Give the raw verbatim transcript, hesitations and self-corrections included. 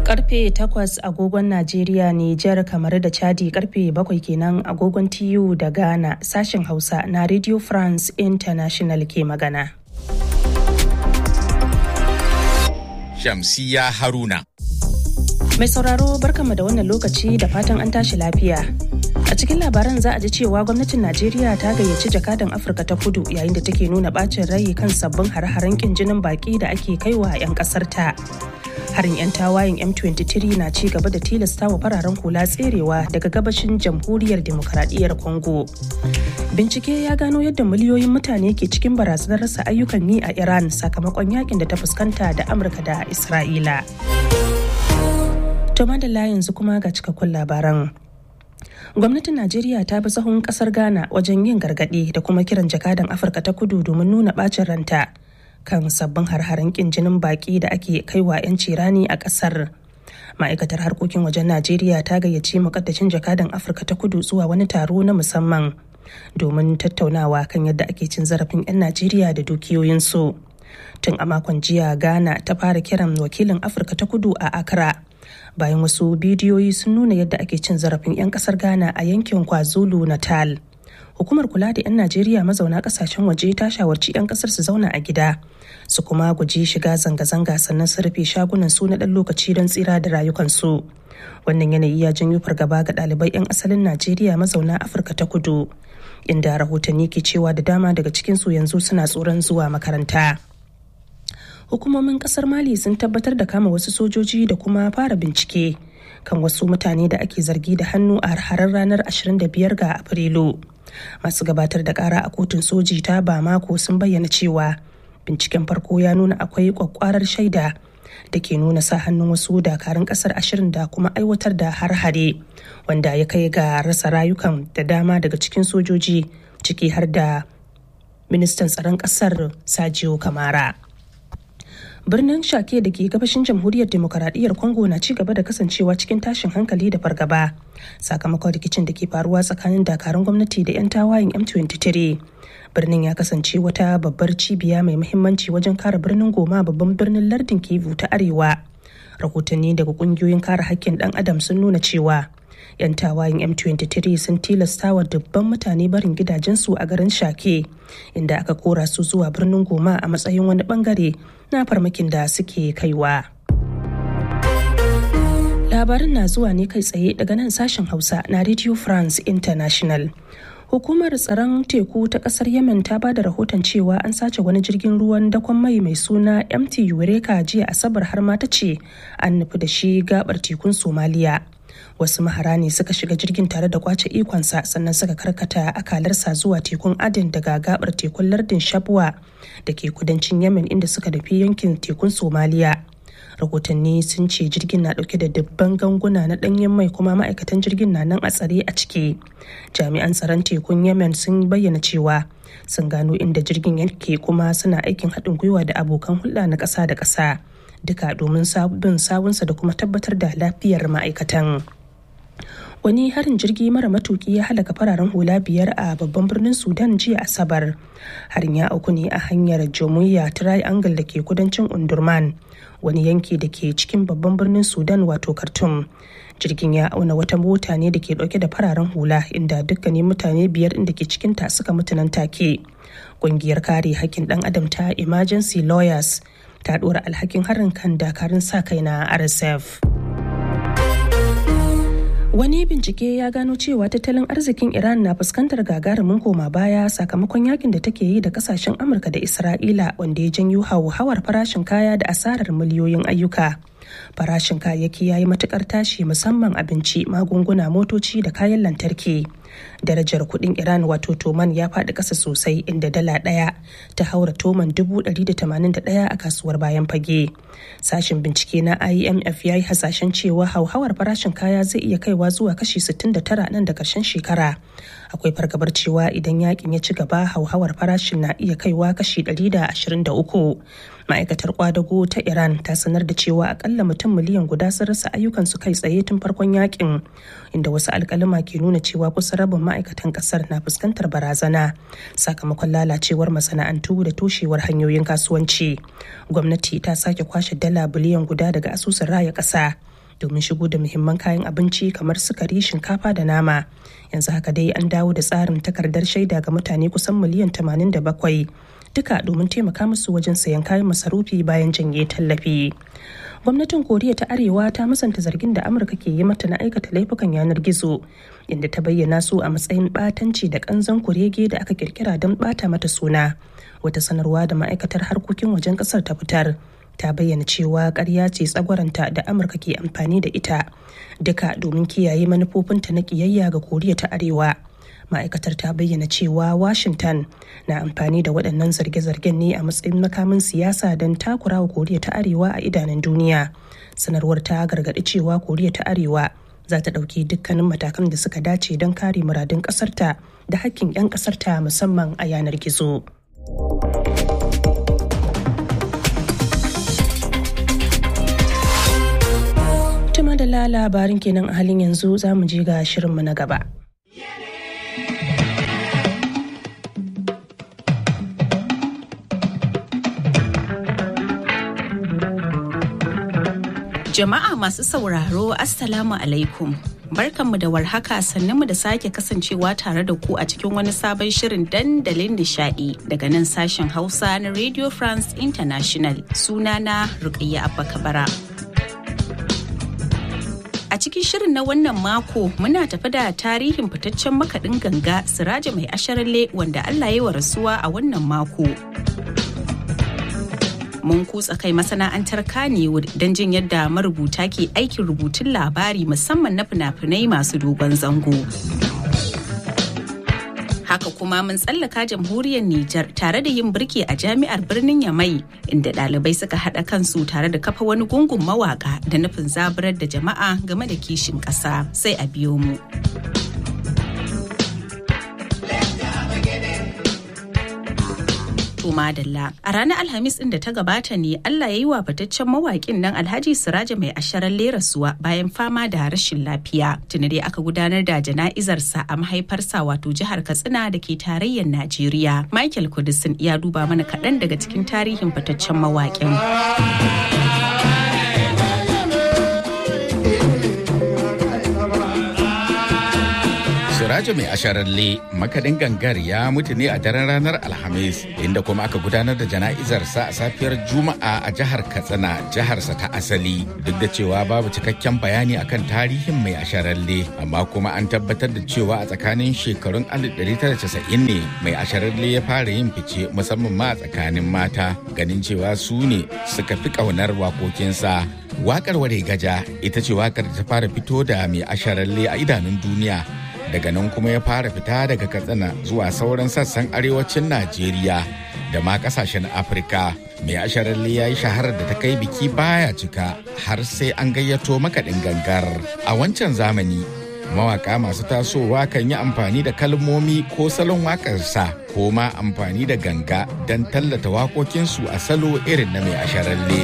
Karfe takwas agogon Najeriya, Nijar, kamar da Chadi, karfe bakwai kenan agogon T U da Ghana. Sashen Hausa na Radio France International ke magana. Shamsiya Haruna. Mai sauraro barkanmu da wannan lokaci da fatan an tashi lafiya. A cikin labaran za a ji cewa gwamnatin Najeriya ta gayyaci jakadan Afirka ta Kudu yayin da take nuna bacin rai kan sabbin hare-haren kin jinin baki da ake kaiwa 'yan kasar ta. Harin 'yan tawayen M twenty-three na ci gaba da tilasta wa fararen hula tserewa daga gabashin jamhuriyar demokradiyyar Congo. Bincike ya gano yadda miliyoyin mutane ke cikin barazanar rasa ayyukan yi a Iran sakamakon yakin da ta fuskanta da Amurka da Isra'ila. To madalla yanzu kuma ga cikakkun labaran. Gwamnatin Najeriya ta bi sahun kasar Ghana wajen yin gargaɗi da kuma kiran jakadan Afirka ta Kudu domin nuna bacin ranta kan sabbin har-haren kin jinin baki da ake kaiwa 'yanci rani a kasar. Ma'aikatar harkokin wajen Najeriya ta gayyaci mukaddashin jakadan Afirka ta Kudu zuwa wani taro na musamman domin tattaunawa kan yadda ake cin zarafin 'yan Najeriya da dukiyoyinsu. Tun a makon jiya Ghana ta fara kiran wakilin Afirka ta Kudu a Accra bayan wasu bidiyoyi sun nuna yadda ake cin zarafin 'yan kasar Ghana a yankin KwaZulu Natal. Hukumar kula da 'yan Najeriya mazauna kasashen waje ta shawarci 'yan kasar su zauna a gida su kuma guji shiga zanga-zanga sannan su rufe shagunan su na ɗan lokaci don tsira da rayukansu. Wannan yanayi ya janyo fargaba ga ɗalibai 'yan asalin Najeriya mazauna Afirka ta Kudu, inda rahotanni ke cewa da dama daga cikinsu yanzu suna tsoron zuwa makaranta. Hukumomin kasar Mali sun tabbatar da kama wasu sojoji da kuma fara bincike kan wasu mutane da ake zargi da hannu a harar ranar ashirin da biyar ga Afrilu. Masu gabatar da kara a kotun soji ta Bamako sun bayyana cewa binciken farko ya nuna akwai kwakwarar shaida da ke nuna sa hannun wasu dakarun kasar ashirin da kuma aiwatar da har-hare wanda ya kai ga rasa rayukan da dama daga cikin sojoji, ciki har da ministan tsaron kasar Sadio Kamara. Birnin Shake da ke gabashin jamhuriyar demokaradiyyar Congo na ci gaba da kasancewa cikin tashin hankali da fargaba sakamakon rikicin da ke faruwa tsakanin dakarun gwamnati da 'yan tawayen M twenty-three. Birnin ya kasance wata babbar cibiya mai muhimmanci wajen kare birnin Goma, babban birnin lardin Kivu ta Arewa. Rahotanni daga kungiyoyin kare haƙƙin ɗan adam sun nuna cewa 'yan tawayen M twenty-three sun tilasta wa dubban mutane barin gidajensu a garin Shake, inda aka kora su zuwa birnin Goma a matsayin wani bangare na farmakin da suke kaiwa. Labarin na zuwa ne kai tsaye daga nan sashen Hausa na Radio France International. Hukumar tsaron teku ta kasar Yemen ta ba da rahoton cewa an sace wani jirgin ruwan dakon mai mai suna M T Eureka jiya Asabar, har ma ta ce an nufi da shi gabar tekun Somaliya. Wasu mahara ne suka shiga jirgin tare da kwace ikonsa sannan suka karkata akalarsa zuwa tekun Aden daga gabar tekun lardin Shabwa da ke kudancin Yemen, inda suka dafi yankin tekun Somaliya. Rahotanni sun ce jirgin na dauke da dubban ganguna na danyen mai kuma ma'aikatan jirgin na nan a tsare a ciki. Jami'an tsaron tekun Yemen sun bayyana cewa sun gano inda jirgin yake kuma suna aikin haɗin gwiwa da abokan hulɗa na ƙasa da ƙasa, duka domin bin sawunsa da kuma tabbatar da lafiyar ma'aikatan. Wani harin jirgi mara matuki ya halaka fararen hula biyar a babban birnin Sudan jiya Asabar. Harin ya auku ne a hanyar Jamhuriya Triangle da ke kudancin Undurman, wani yanki da ke cikin babban birnin Sudan wato Khartoum. Jirgin ya auna wata mota ne da ke dauke da fararen hula, inda dukkanin mutane biyar inda ke cikinta suka mutu nan take. Ƙungiyar kare haƙƙin ɗan adam ta Emergency Lawyers ta ɗora alhakin harin kan dakarun sa kai na R S F. Wani bincike ya gano cewa tattalin arzikin Iran na fuskantar gagarumin koma baya sakamakon yakin da take yi da kasashen Amurka da Isra'ila, wanda ya janyo hauhawar farashin kaya da asarar miliyoyin ayyuka. Farashin kayayyaki ya yi matukar tashi, musamman abinci, magunguna, motoci da kayan lantarki. Darajar kuɗin Iran wato toman ya faɗi ƙasa sosai, inda dala ɗaya ta haura toman dubu ɗari da tamanin da ɗaya a kasuwar bayan fage. Sashen bincike na I M F ya yi hasashen cewa hauhawar farashin kaya zai iya kaiwa zuwa kashi sittin da tara nan da ƙarshen shekara. Akwai fargabar cewa idan yakin ya ci gaba, hauhawar farashin na iya kaiwa kashi ɗari da ashirin da uku. Ma'aikatar kwadago ta Iran ta sanar da cewa akalla mutum miliyan guda sun rasa ayyukansu kai tsaye tun farkon yakin, inda wasu alkalima ke nuna cewa kusa rabin ma'aikatan kasar na fuskantar barazana sakamakon lalacewar masana'antu da toshewar hanyoyin kasuwanci. Gwamnati ta sake kwashe dala biliyan guda daga asusun raya ƙasa domin shigo da muhimman kayan abinci kamar sukari, shinkafa da nama. Yanzu haka dai an dawo da tsarin takardar shaida ga mutane kusan miliyan tamanin da bakwai, duka domin taimaka musu wajen sayan kayan masarufi bayan janye tallafi. Gwamnatin Koriya ta Arewa ta musanta zargin da Amurka ke yi mata na aikata laifukan yanar gizo, inda ta bayyana su a matsayin ɓatanci da ƙanzon kurege da aka kirkira don ɓata mata suna. Wata sanarwa da ma'aikatar harkokin wajen ƙasar ta fitar ta bayyana cewa ƙarya ce tsagwaranta da Amurka ke amfani da ita, duka domin kiyaye manufofinta na ƙiyayya ga Koriya ta Arewa. Ma'aikatar ta bayyana cewa Washington na amfani da waɗannan zarge-zargen ne a matsayin makamin siyasa don takura wa Koriya ta Arewa a idanun duniya. Sanarwar ta gargaɗi cewa Koriya ta Arewa za ta ɗauki dukkanin matakan da suka dace don kare muradun ƙasarta da hakkin 'yan ƙasarta musamman a yanar gizo. Tuma da labarin kenan a halin yanzu za mu je ga shirinmu na gaba. Jama'a masu sauraro, Assalamu alaikum. Barkanmu da warhaka, sannunmu da sake kasancewa tare da ku a cikin wani sabon shirin dandalin nishadi daga nan sashen Hausa na Radio France International. Sunana Rukayya Abba Kabara. A cikin shirin na wannan mako muna tafi da tarihin fitaccen makaɗin ganga Siraja Mai Asharalle wanda Allah ya wa rasuwa a wannan mako. Mun kutsa kai masana'antar Kannywood don jin yadda marubuta ke aikin rubutun labari musamman na fina-finai masu dogon zango. Haka kuma mun tsallaka jamhuriyar Nijar tare da yin birki a jami'ar birnin Yamai, inda ɗalibai suka haɗa kansu tare da kafa wani gungun mawaƙa da nufin zaburar da jama'a game da kishin ƙasa. Sai a biyo mu. Madalla. A ranar Alhamis ɗin da ta gabata ne Allah ya yi wa fitaccen mawaƙin nan Alhaji Siraja Mai Asharalle rasuwa bayan fama da rashin lafiya. Tuni dai aka gudanar da jana'izarsa a mahaifarsa wato jihar Katsina da ke tarayyar Najeriya. Michael Kudisin ya duba mana kaɗan daga cikin tarihin fitaccen mawaƙin. Siraja Mai Asharalle makaɗin gangar ya mutu ne a daren ranar Alhamis, inda kuma aka gudanar da jana'izarsa a safiyar Juma'a a jihar Katsina, jiharsa ta asali. Duk da cewa babu cikakken bayani akan tarihin Mai Asharalle, amma kuma an tabbatar da cewa a tsakanin shekarun alif ɗari tara casa'in ne Mai Asharalle ya fara yin fice, musamman ma a tsakanin mata, ganin cewa su ne suka fi ƙaunar waƙoƙinsa. Waƙar Ware Gaja ita ce waƙar da ta fara fito da Mai Asharalle a idanun duniya. Daga nan kuma ya fara fita daga Katsina zuwa sauran sassan arewacin Najeriya da ma kasashen Afirka. Mai Asharalle ya yi shaharar da ta kai biki baya cika har sai an gayyato makaɗin gangar. A wancan zamani, mawaka masu tasowa kan yi amfani da kalmomi ko salon waƙarsa ko ma amfani da ganga don tallata waƙoƙinsu a salo irin na Mai Asharalle.